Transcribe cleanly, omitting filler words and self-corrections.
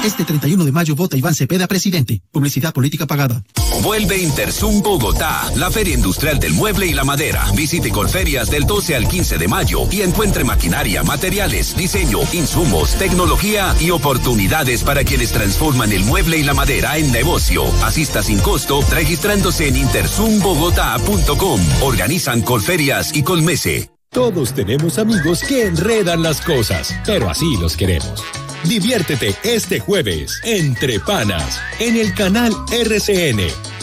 Este 31 de mayo vota Iván Cepeda presidente. Publicidad política pagada. Vuelve Intersum Bogotá, la feria industrial del mueble y la madera. Visite Colferias del 12 al 15 de mayo y encuentre maquinaria, materiales, diseño, insumos, tecnología y oportunidades para quienes transforman el mueble y la madera en negocio. Asista sin costo registrándose en intersumbogotá.com. Organizan Colferias y Colmese. Todos tenemos amigos que enredan las cosas, pero así los queremos. Diviértete este jueves, Entre Panas, en el canal RCN.